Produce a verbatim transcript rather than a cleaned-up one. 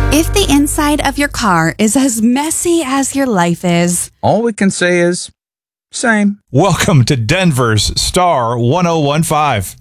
If the inside of your car is as messy as your life is, all we can say is, same. Welcome to Denver's Star one oh one five.